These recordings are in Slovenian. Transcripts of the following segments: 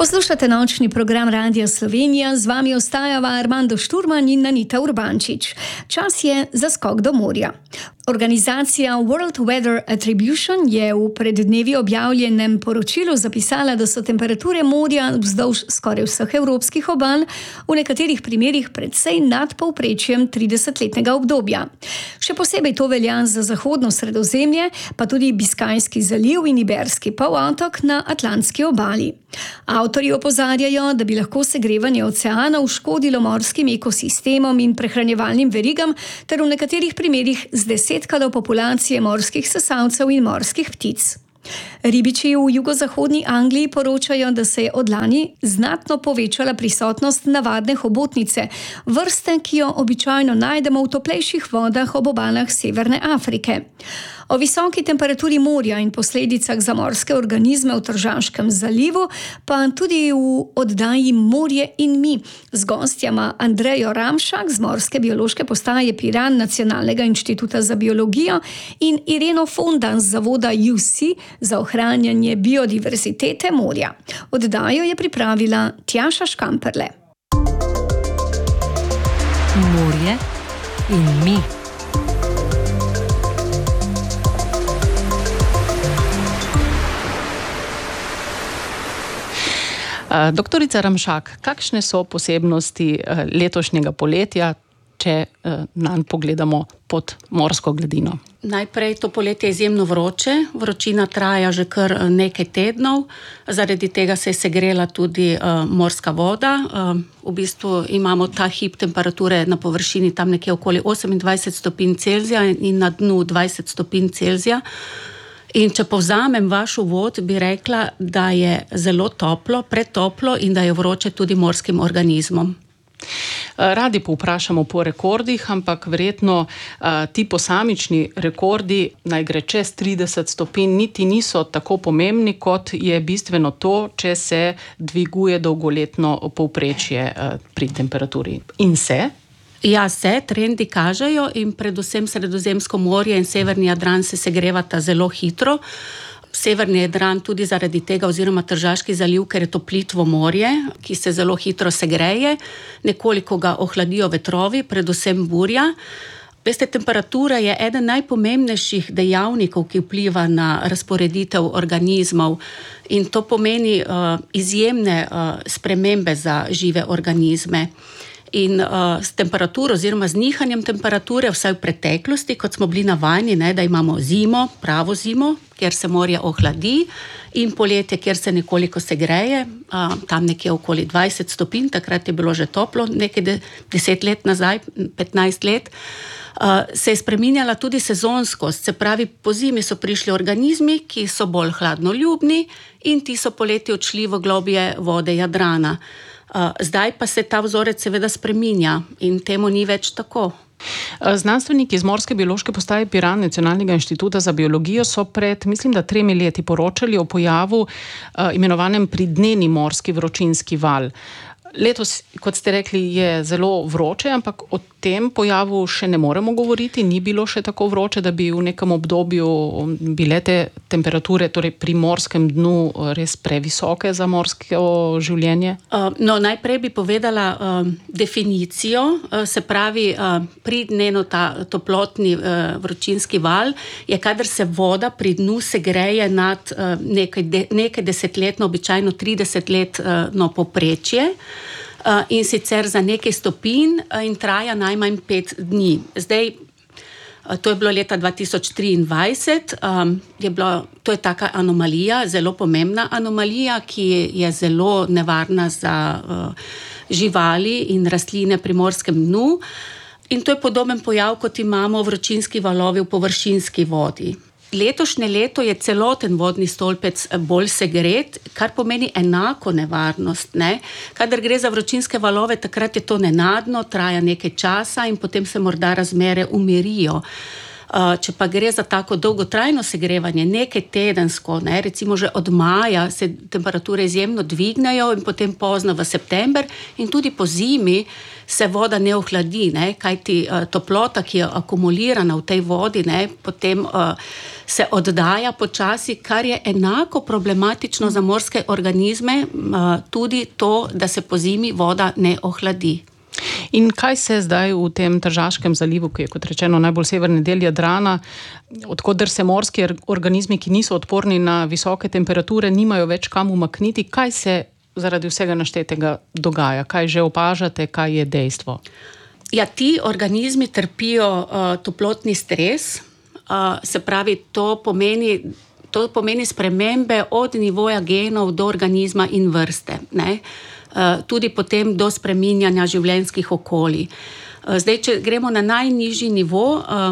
Poslušate nočni program Radia Slovenija, z vami ostajava Armando Šturman in Anita Urbančič. Čas je za skok do morja. Organizacija World Weather Attribution je v pred dnevi objavljenem poročilu zapisala, da so temperature morja vzdolž skoraj vseh evropskih obal v nekaterih primerih precej nad povprečjem 30-letnega obdobja. Še posebej to velja za zahodno Sredozemlje, pa tudi Biskajski zaliv in Iberski polotok na Atlantski obali. Avtorji opozarjajo, da bi lahko segrevanje oceanov škodilo morskim ekosistemom in prehranjevalnim verigam ter v nekaterih primerih zdesetkalo populacije morskih sesalcev in morskih ptic. Ribiči v jugozahodni Angliji poročajo, da se je od lani znatno povečala prisotnost navadne hobotnice, vrste, ki jo običajno najdemo v toplejših vodah ob obalah Severne Afrike. O visoki temperaturi morja in posledicah za morske organizme v Tržaškem zalivu pa tudi v oddaji Morje in mi z gostjama Andrejo Ramšak z Morske biološke postaje Piran Nacionalnega inštituta za biologijo in Ireno Fondan z zavoda UC za ohranjanje biodiverzitete morja. Oddajo je pripravila Tjaša Škamperle. Morje in mi. Doktorica Ramšak, kakšne so posebnosti letošnjega poletja, če nanj pogledamo pod morsko gladino? Najprej to poletje je izjemno vroče, vročina traja že kar nekaj tednov, zaradi tega se je segrela tudi morska voda. V bistvu imamo ta hip temperature na površini tam nekje okoli 28 stopinj Celzija in na dnu 20 stopinj Celzija. In če povzamem vaš uvod, bi rekla, da je zelo toplo, pretoplo in da je vroče tudi morskim organizmom. Radi povprašamo po rekordih, ampak verjetno ti posamični rekordi, naj gre čez 30 stopinj, niti niso tako pomembni, kot je bistveno to, če se dviguje dolgoletno povprečje pri temperaturi. In se? Ja, se, trendi kažejo in predvsem Sredozemsko morje in Severni Jadran se segrevata zelo hitro. Severni Jadran tudi zaradi tega oziroma Tržaški zaliv, ker je to plitvo morje, ki se zelo hitro segreje, nekoliko ga ohladijo vetrovi, predvsem burja. Veste, temperatura je eden najpomembnejših dejavnikov, ki vpliva na razporeditev organizmov in to pomeni izjemne spremembe za žive organizme. In s temperaturo oziroma z nihanjem temperature, vsaj v preteklosti, kot smo bili navajeni, da imamo zimo, pravo zimo, kjer se morje ohladi, in poletje, kjer se nekoliko segreje, tam nekje okoli 20 stopinj, takrat je bilo že toplo, nekaj 10 let nazaj, 15 let, se je spreminjala tudi sezonskost, se pravi, po zimi so prišli organizmi, ki so bolj hladnoljubni in ti so poleti odšli v globje vode Jadrana. Zdaj pa se ta vzorec seveda spreminja in temu ni več tako. Znanstveniki iz Morske biološke postaje Piran Nacionalnega inštituta za biologijo so pred, mislim, da 3 leti poročali o pojavu imenovanem pridneni morski vročinski val. Letos, kot ste rekli, je zelo vroče, ampak o tem pojavu še ne moremo govoriti. Ni bilo še tako vroče, da bi v nekem obdobju bile te temperature, torej pri morskem dnu, res previsoke za morsko življenje? No, najprej bi povedala definicijo, se pravi, pridneno ta toplotni vročinski val je, kadar se voda pri dnu segreje nad nekaj desetletno, običajno 30-letno povprečje. In sicer za nekaj stopinj in traja najmanj 5 dni. Zdaj, to je bilo leta 2023, to je taka anomalija, zelo pomembna anomalija, ki je zelo nevarna za živali in rastline pri morskem dnu. In to je podoben pojav, kot imamo vročinski valovi v površinski vodi. Letošnje leto je celoten vodni stolpec bolj segret, kar pomeni enako nevarnost. Kadar gre za vročinske valove, takrat je to nenadno, traja nekaj časa in potem se morda razmere umirijo. Če pa gre za tako dolgotrajno segrevanje, nekaj tedensko, recimo že od maja se temperature izjemno dvignejo in potem pozno v september in tudi po zimi se voda ne ohladi, kajti toplota, ki je akumulirana v tej vodi, potem se oddaja počasi, kar je enako problematično za morske organizme, tudi to, da se po zimi voda ne ohladi. In kaj se zdaj v tem Tržaškem zalivu, ki je, kot rečeno, najbolj severni del Jadrana, odkoder se morski organizmi, ki niso odporni na visoke temperature, nimajo več kam umakniti, kaj se zaradi vsega naštetega dogaja? Kaj že opažate, kaj je dejstvo? Ja, ti organizmi trpijo toplotni stres, se pravi, to pomeni spremembe od nivoja genov do organizma in vrste, tudi potem do spreminjanja življenjskih okolij. Zdaj, če gremo na najnižji nivo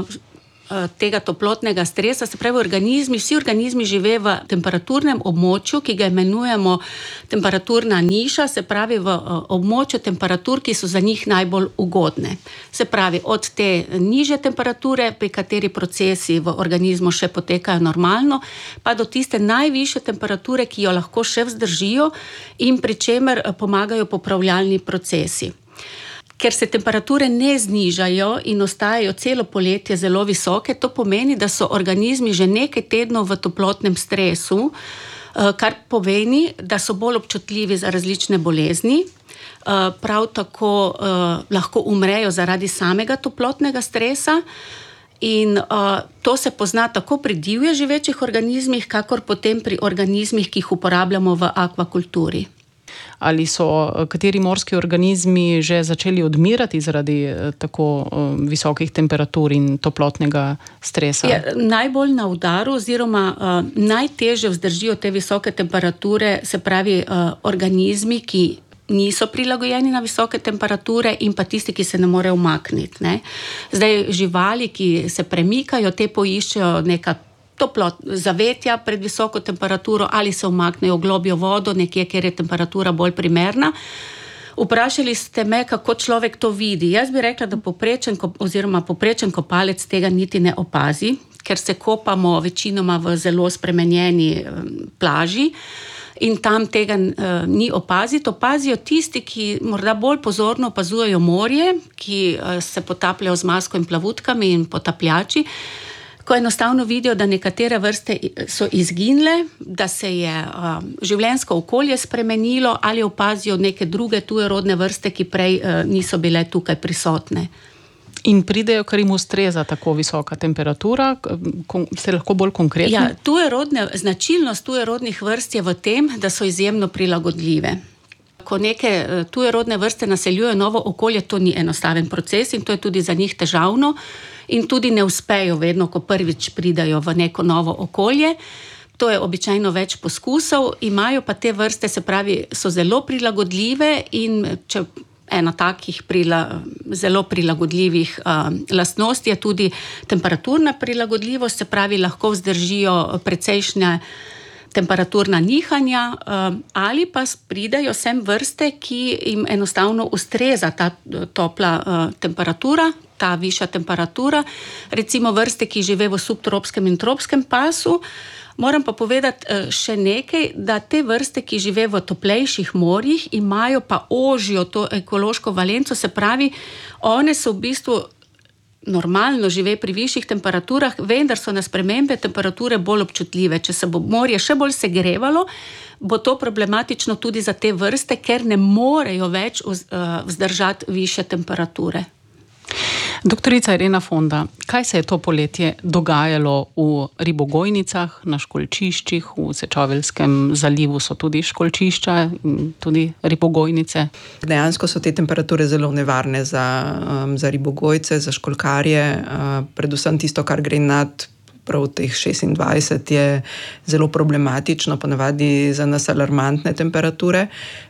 tega toplotnega stresa, se pravi vsi organizmi žive v temperaturnem območju, ki ga imenujemo temperaturna niša, se pravi v območju temperatur, ki so za njih najbolj ugodne. Se pravi, od te nižje temperature, pri kateri procesi v organizmu še potekajo normalno, pa do tiste najvišje temperature, ki jo lahko še vzdržijo in pri čemer pomagajo popravljalni procesi. Ker se temperature ne znižajo in ostajajo celo poletje zelo visoke, to pomeni, da so organizmi že nekaj tednov v toplotnem stresu, kar pomeni, da so bolj občutljivi za različne bolezni, prav tako lahko umrejo zaradi samega toplotnega stresa in to se pozna tako pri divje živečih organizmih, kakor potem pri organizmih, ki jih uporabljamo v akvakulturi. Ali so kateri morski organizmi že začeli odmirati zaradi tako visokih temperatur in toplotnega stresa? Najbolj na udaru oziroma najtežje vzdržijo te visoke temperature, se pravi organizmi, ki niso prilagojeni na visoke temperature in pa tisti, ki se ne morejo umakniti. Zdaj, živali, ki se premikajo, te poiščejo neka zavetja pred visoko temperaturo ali se umaknejo v globjo vodo, nekje, kjer je temperatura bolj primerna. Vprašali ste me, kako človek to vidi. Jaz bi rekla, da povprečen kopalec tega niti ne opazi, ker se kopamo večinoma v zelo spremenjeni plaži in tam tega ni opaziti. Opazijo tisti, ki morda bolj pozorno opazujejo morje, ki se potapljajo z masko in plavutkami in potapljači, ko enostavno vidijo, da nekatere vrste so izginile, da se je življenjsko okolje spremenilo ali opazijo neke druge tujerodne vrste, ki prej niso bile tukaj prisotne. In pridejo, ker jim ustreza tako visoka temperatura, ste lahko bolj konkretni? Ja, značilnost tujerodnih vrst je v tem, da so izjemno prilagodljive. Ko neke tujerodne vrste naseljujejo novo okolje, to ni enostaven proces in to je tudi za njih težavno in tudi ne uspejo vedno, ko prvič pridajo v neko novo okolje. To je običajno več poskusov, imajo pa te vrste, se pravi, so zelo prilagodljive in če ena takih zelo prilagodljivih lastnosti je tudi temperaturna prilagodljivost, se pravi, lahko vzdržijo precejšnje temperaturna nihanja ali pa pridejo sem vrste, ki jim enostavno ustreza ta topla temperatura, ta višja temperatura, recimo vrste, ki žive v subtropskem in tropskem pasu. Moram pa povedati še nekaj, da te vrste, ki žive v toplejših morjih, imajo pa ožjo to ekološko valenco, se pravi, one so v bistvu normalno žive pri višjih temperaturah, vendar so na spremembe temperature bolj občutljive. Če se bo morje še bolj segrevalo, bo to problematično tudi za te vrste, ker ne morejo več vzdržati višje temperature. Doktorica Irena Fonda, kaj se je to poletje dogajalo v ribogojnicah, na školjčiščih, v Sečoveljskem zalivu so tudi školjčišča in tudi ribogojnice? Dejansko so te temperature zelo nevarne za ribogojce, za školjkarje, predvsem tisto, kar gre nad prav teh 26 je zelo problematično, ponavadi za nas alarmantne temperature.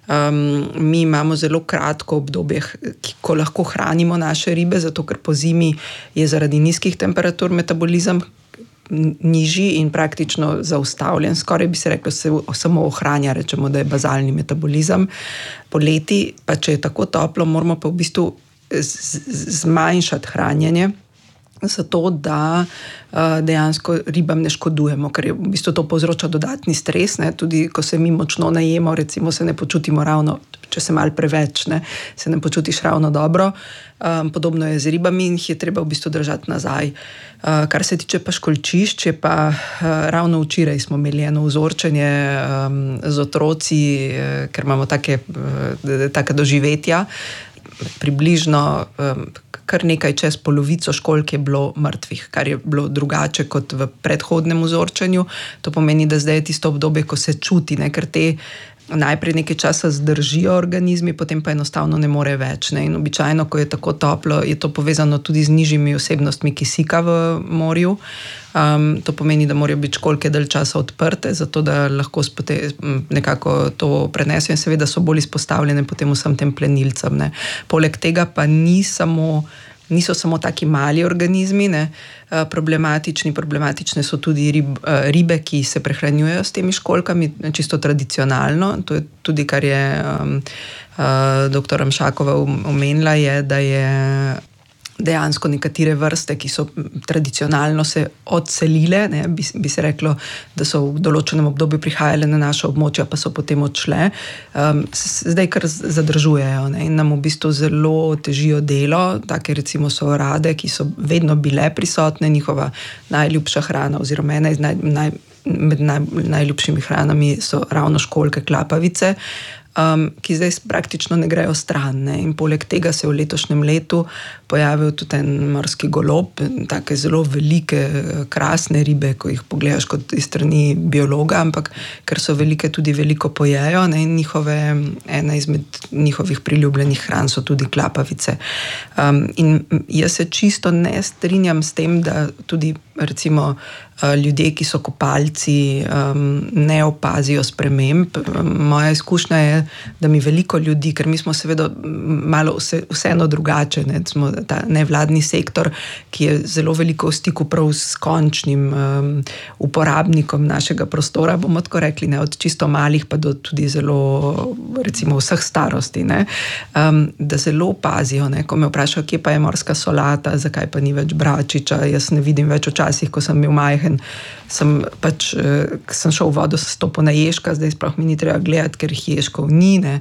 Mi imamo zelo kratko obdobje, ko lahko hranimo naše ribe, zato ker po zimi je zaradi nizkih temperatur metabolizem nižji in praktično zaustavljen. Skoraj bi se reklo, se samo ohranja, rečemo, da je bazalni metabolizem. Poleti, pa če je tako toplo, moramo pa v bistvu zmanjšati hranjenje. zato da dejansko ribam ne škodujemo, ker je v bistvu to povzroča dodatni stres, ne? Tudi ko se mi močno najemo, recimo se ne počutimo ravno, če se malo preveč, ne? Se ne počutiš ravno dobro. Podobno je z ribami in jih je treba v bistvu držati nazaj. Kar se tiče pa školjčišč, je pa ravno včeraj smo imeli eno vzorčenje z otroci, ker imamo take doživetja. Približno kar nekaj čez polovico školjk je bilo mrtvih, kar je bilo drugače kot v predhodnem vzorčenju. To pomeni, da zdaj je tisto obdobje, ko se čuti, ne, ker te najprej nekaj časa zdržijo organizmi, potem pa enostavno ne more več. Ne. In običajno, ko je tako toplo, je to povezano tudi z nižjimi vsebnostmi kisika v morju. To pomeni, da morajo biti školjke dalj časa odprte, zato da lahko nekako to prenesejo in seveda so bolj izpostavljene potem vsem tem plenilcem. Ne. Poleg tega pa niso samo taki mali organizmi, ne, problematične so tudi ribe, ki se prehranjujejo s temi školjkami, čisto tradicionalno. To je tudi, kar je dr. Ramšakova omenila, je, da je dejansko nekatere vrste, ki so tradicionalno se odselile, ne, bi se reklo, da so v določenem obdobju prihajale na naše območja, pa so potem odšle, zdaj kar zadržujejo, ne, in nam v bistvu zelo težijo delo. Take recimo so orade, ki so vedno bile prisotne, njihova najljubša hrana oziroma ena med najljubšimi hranami so ravno školjke, klapavice, ki zdaj praktično ne grejo stran. Ne? In poleg tega se v letošnjem letu pojavil tudi en morski golob, take zelo velike, krasne ribe, ko jih pogledaš kot iz strani biologa, ampak ker so velike, tudi veliko pojejo, ne? In ena izmed njihovih priljubljenih hran so tudi klapavice. In jaz se čisto ne strinjam s tem, da tudi recimo ljudje, ki so kopalci, ne opazijo sprememb. Moja izkušnja je, da mi veliko ljudi, ker mi smo seveda malo vseeno drugače, ne, smo ta nevladni sektor, ki je zelo veliko v stiku prav s končnim uporabnikom našega prostora, bomo tako rekli, ne, od čisto malih pa do tudi zelo recimo vseh starosti, ne, da zelo opazijo, ne, ko me vprašajo, kje pa je morska solata, zakaj pa ni več bračiča, jaz ne vidim več včasih, ko sem bil majhen, sem šel v vodo, se stopil na ježka, zdaj sploh mi ni treba gledati, ker jih ježkov ni, ne.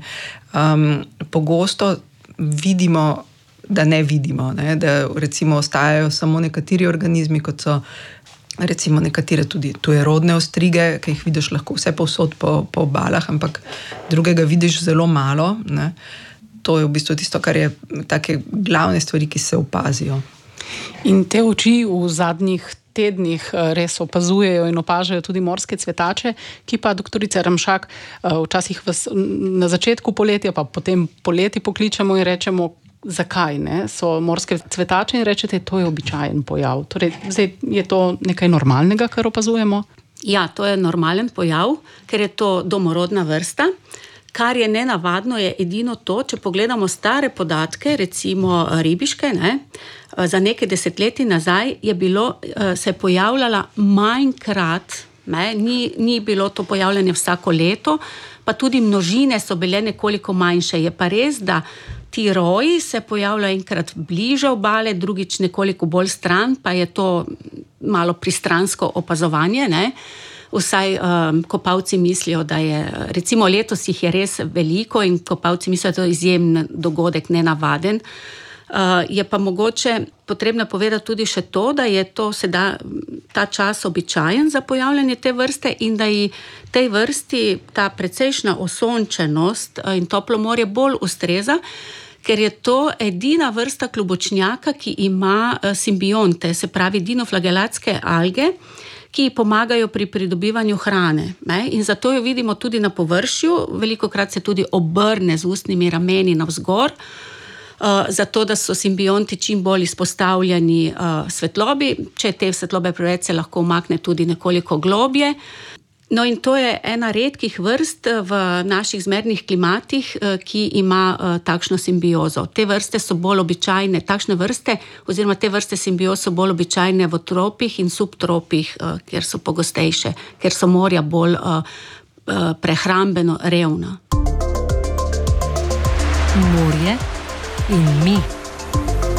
Pogosto vidimo, da ne vidimo, ne, da recimo ostajajo samo nekateri organizmi, kot so recimo nekatere tudi tujerodne ostrige, ki jih vidiš lahko vse povsod po obalah, ampak drugega vidiš zelo malo, ne. To je v bistvu tisto, kar je take glavne stvari, ki se opazijo. In te oči v zadnjih tednih res opazujejo in opažajo tudi morske cvetače, ki pa, doktorica Ramšak, včasih na začetku poletja, pa potem poleti pokličemo in rečemo, zakaj, ne? So morske cvetače in rečete, to je običajen pojav. Torej, zdaj je to nekaj normalnega, kar opazujemo? Ja, to je normalen pojav, ker je to domorodna vrsta. Kar je nenavadno, je edino to, če pogledamo stare podatke, recimo ribiške, ne, za nekaj desetletij nazaj se je pojavljala manjkrat, ne, ni bilo to pojavljanje vsako leto, pa tudi množine so bile nekoliko manjše. Je pa res, da ti roji se pojavljajo enkrat bliže obale, drugič nekoliko bolj stran, pa je to malo pristransko opazovanje, ne. Vsaj kopalci mislijo, da je, recimo letos jih je res veliko in kopalci mislijo, da je to izjemen dogodek, nenavaden. Je pa mogoče potrebno povedati tudi še to, da je to sedaj ta čas običajen za pojavljanje te vrste in da ji tej vrsti ta precejšnja osončenost in toplo morje bolj ustreza, ker je to edina vrsta klobučnjaka, ki ima simbionte, se pravi dinoflagelatske alge, ki pomagajo pri pridobivanju hrane. Ne? In zato jo vidimo tudi na površju, velikokrat se tudi obrne z ustnimi rameni navzgor, zato da so simbionti čim bolj izpostavljeni svetlobi. Če te svetlobe preveč, se lahko umakne tudi nekoliko globje. No in to je ena redkih vrst v naših zmernih klimatih, ki ima takšno simbiozo. Te vrste so bolj običajne, takšne vrste, oziroma te vrste simbioz so bolj običajne v tropih in subtropih, kjer so pogostejše, ker so morja bolj prehrambeno revna. Morje in mi.